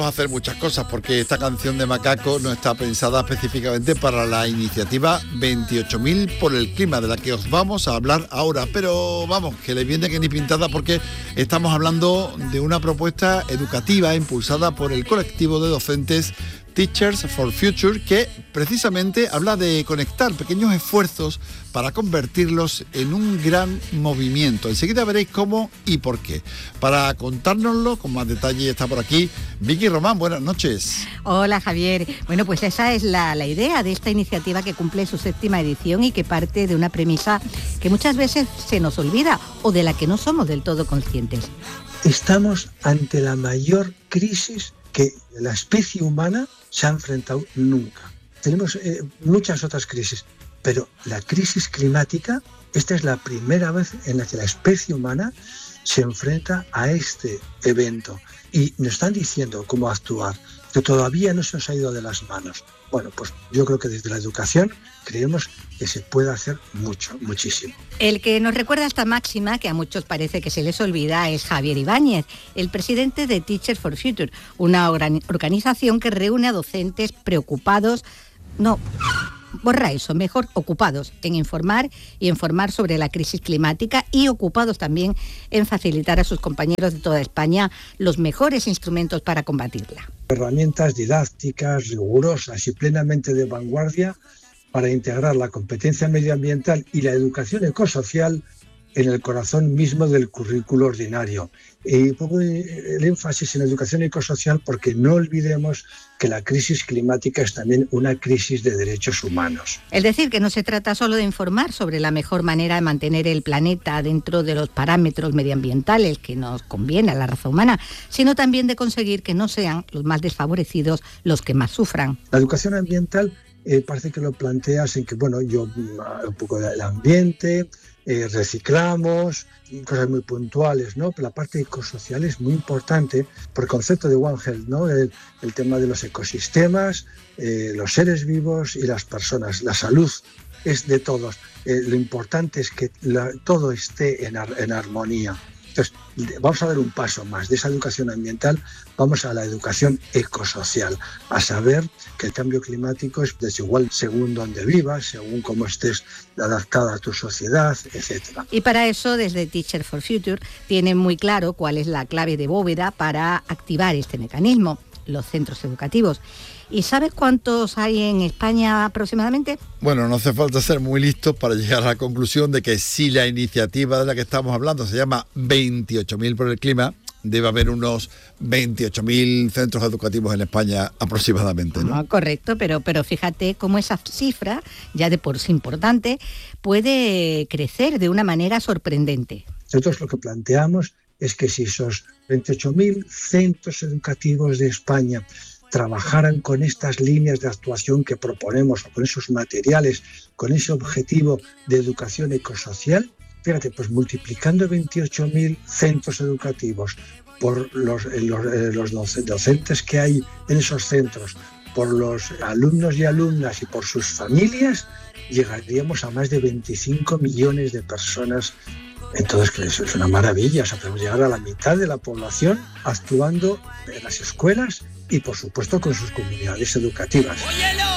hacer muchas cosas porque esta canción de Macaco no está pensada específicamente para la iniciativa 28.000 por el clima, de la que os vamos a hablar ahora, pero vamos, que le viene que ni pintada, porque estamos hablando de una propuesta educativa impulsada por el colectivo de docentes Teachers for Future, que precisamente habla de conectar pequeños esfuerzos para convertirlos en un gran movimiento. Enseguida veréis cómo y por qué. Para contárnoslo con más detalle está por aquí Vicky Román. Buenas noches. Hola, Javier. Bueno, pues esa es la idea de esta iniciativa, que cumple su 7ª edición y que parte de una premisa que muchas veces se nos olvida o de la que no somos del todo conscientes. Estamos ante la mayor crisis que la especie humana se ha enfrentado nunca. Tenemos muchas otras crisis, pero la crisis climática, esta es la primera vez en la que la especie humana se enfrenta a este evento. Y nos están diciendo cómo actuar, que todavía no se nos ha ido de las manos. Bueno, pues yo creo que desde la educación creemos que se puede hacer mucho, muchísimo. El que nos recuerda esta máxima, que a muchos parece que se les olvida, es Javier Ibáñez, el presidente de Teachers for Future, una organización que reúne a docentes preocupados, ocupados en informar sobre la crisis climática y ocupados también en facilitar a sus compañeros de toda España los mejores instrumentos para combatirla. Herramientas didácticas, rigurosas y plenamente de vanguardia para integrar la competencia medioambiental y la educación ecosocial en el corazón mismo del currículo ordinario. Y pongo el énfasis en la educación ecosocial porque no olvidemos que la crisis climática es también una crisis de derechos humanos. Es decir, que no se trata solo de informar sobre la mejor manera de mantener el planeta dentro de los parámetros medioambientales que nos conviene a la raza humana, sino también de conseguir que no sean los más desfavorecidos los que más sufran. La educación ambiental parece que lo planteas en que, un poco del ambiente, reciclamos, cosas muy puntuales, ¿no? Pero la parte ecosocial es muy importante por el concepto de One Health, ¿no? El tema de los ecosistemas, los seres vivos y las personas. La salud es de todos. Lo importante es que todo esté en armonía. Entonces, vamos a dar un paso más de esa educación ambiental, vamos a la educación ecosocial, a saber que el cambio climático es desigual según donde vivas, según cómo estés adaptada a tu sociedad, etc. Y para eso, desde Teachers for Future, tienen muy claro cuál es la clave de bóveda para activar este mecanismo: los centros educativos. ¿Y sabes cuántos hay en España aproximadamente? Bueno, no hace falta ser muy listos para llegar a la conclusión de que si la iniciativa de la que estamos hablando se llama 28.000 por el clima, debe haber unos 28.000 centros educativos en España aproximadamente, ¿no? Correcto, pero fíjate cómo esa cifra, ya de por sí importante, puede crecer de una manera sorprendente. Nosotros lo que planteamos es que si esos 28.000 centros educativos de España trabajaran con estas líneas de actuación que proponemos, o con esos materiales, con ese objetivo de educación ecosocial, fíjate, pues multiplicando 28.000 centros educativos por los docentes que hay en esos centros, por los alumnos y alumnas y por sus familias, llegaríamos a más de 25 millones de personas. Entonces, que eso es una maravilla. O sea, podemos llegar a la mitad de la población actuando en las escuelas y, por supuesto, con sus comunidades educativas. Óyelo.